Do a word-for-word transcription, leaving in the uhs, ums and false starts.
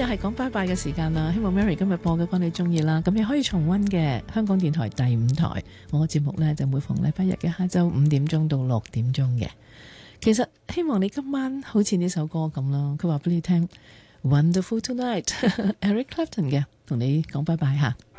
又係講拜拜嘅時間啦，希望 Mary 今日播嘅歌你中意啦。咁你可以重溫嘅香港電台第五台，我個節目呢，就每逢禮拜日嘅下晝五點鐘到六點鐘嘅。其實希望你今晚好似呢首歌咁啦，佢話俾你聽 Wonderful Tonight Eric Clapton 嘅，同你講拜拜吓。